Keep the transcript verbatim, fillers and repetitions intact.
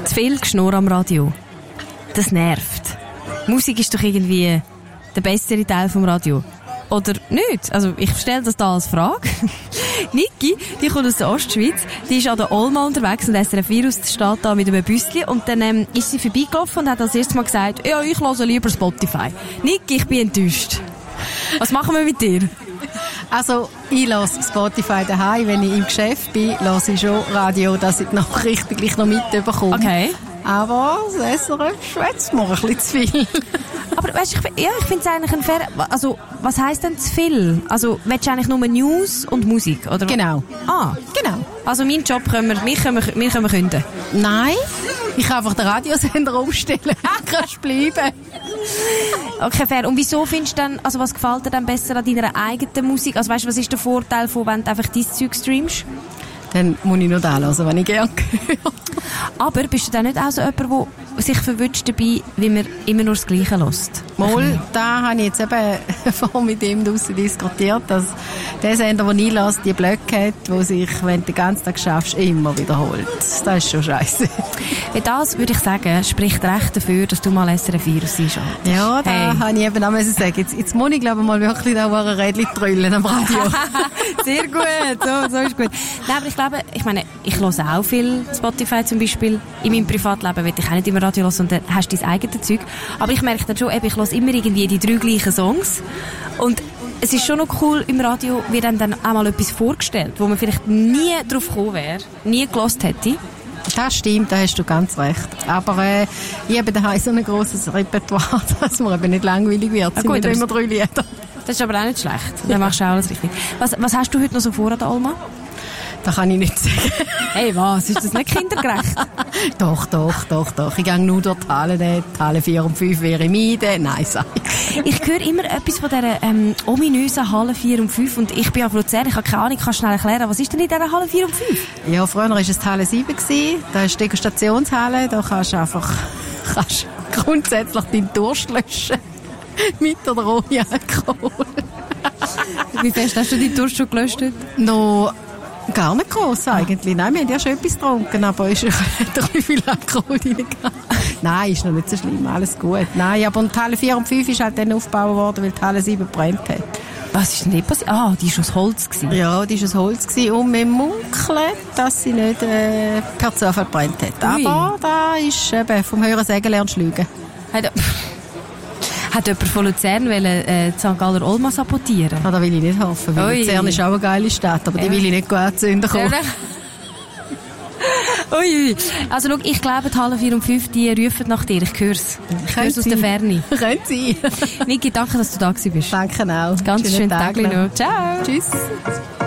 Zu viel Geschnurr am Radio. Das nervt. Musik ist doch irgendwie der bessere Teil vom Radio. Oder nicht? Also, ich stelle das da als Frage. Niki, die kommt aus der Ostschweiz, die ist an der Olma unterwegs und S R F Virus steht da mit einem Büsschen und dann ähm, ist sie vorbeigelaufen und hat als erstes Mal gesagt, ja, ich höre lieber Spotify. Niki, ich bin enttäuscht. Was machen wir mit dir? Also, ich höre Spotify daheim. Wenn ich im Geschäft bin, höre ich schon Radio, dass ich die Nachrichten gleich noch mitbekomme. Okay. Aber das S R F schwätzt mir ein bisschen zu viel. Aber weißt, ich, ja, ich finde es eigentlich ein fair... Also, was heisst denn zu viel? Also, willst du eigentlich nur News und Musik? Oder? Genau. Ah. Genau. Also, meinen Job können wir, mich können wir, wir können wir künden? Nein. Ich kann einfach den Radiosender umstellen. Kannst bleiben. Okay, fair. Und wieso findest du dann, also was gefällt dir dann besser an deiner eigenen Musik? Also weißt du, was ist der Vorteil von, wenn du einfach dein Zeug streamst? Dann muss ich nur da hören, wenn ich gerne höre. Aber bist du dann nicht auch so jemand, der sich verwünscht dabei, wie man immer nur das Gleiche hört? Mal, da habe ich jetzt eben vor mit ihm draussen diskutiert, dass der Sender, den ich lasse, die Blöcke hat, wo sich, wenn du den ganzen Tag schaffst, immer wiederholt. Das ist schon scheiße. Das, würde ich sagen, spricht recht dafür, dass du mal S R F Virus einschaltest. Ja, da hey. habe ich eben auch müssen sagen. Jetzt, jetzt muss ich, glaube ich, mal wirklich da ein Rädchen trüllen am Radio. Sehr gut, so, so ist gut. Nein, aber ich glaube, ich meine, ich höre auch viel Spotify zum Beispiel. In meinem Privatleben will ich auch nicht immer Radio hören und dann hast du dein eigenes Zeug. Aber ich merke dann schon, eben, ich höre immer irgendwie die drei gleichen Songs. Und es ist schon noch cool, im Radio wird einem dann auch mal etwas vorgestellt, wo man vielleicht nie drauf gekommen wäre, nie gehört hätte. Das stimmt, da hast du ganz recht. Aber äh, ich habe daheim so ein grosses Repertoire, dass mir eben nicht langweilig wird. Es sind nicht immer drei Lieder. Das ist aber auch nicht schlecht. Dann machst du auch alles richtig. Was, was hast du heute noch so vor an der Alma? Das kann ich nicht sagen. Hey, was? Ist das nicht kindergerecht? Doch, doch, doch, doch. Ich gehe nur durch die Halle, die Halle vier und fünf wäre meiden. Nein, sag ich. Ich höre immer etwas von dieser ähm, ominösen Halle vier und fünf und ich bin auf Luzern, ich habe keine Ahnung, kannst du schnell erklären, was ist denn in dieser Halle vier und fünf? Ja, früher war es die Halle sieben. Da ist die Degustationshalle, da kannst du einfach kannst grundsätzlich deinen Durst löschen. Mit oder ohne Alkohol. Wie fest hast du deinen Durst schon gelöscht? No, gar nicht gross eigentlich. Nein, wir haben ja schon etwas getrunken, aber es ist drei viel Alkohol drin. Nein, ist noch nicht so schlimm, alles gut. Nein, aber die Halle vier und fünf ist halt dann aufgebaut worden, weil die Halle sieben gebrannt hat. Was ist denn nicht passiert? Ah, die war aus Holz gewesen. Ja, die war aus Holz gewesen und wir munkeln, dass sie nicht äh, per Zufall gebrannt hat. Ui. Aber da ist eben vom Hören sagen lernst lügen. Hat, hat jemand von Luzern wollen, äh, Sankt Galler Olma sabotieren? Ah, da will ich nicht hoffen, weil Ui. Luzern ist auch eine geile Stadt, aber ja. Die will ich nicht anzünden kommen. Ui, also schau, ich glaube, die Halle vier und fünf, die rufen nach dir. Ich höre es. Ich höre es aus der Ferne. Können Sie. Niki, danke, dass du da gewesen bist. Danke auch. Ganz schönen, schönen Tag, Tag noch. noch. Ciao. Tschüss.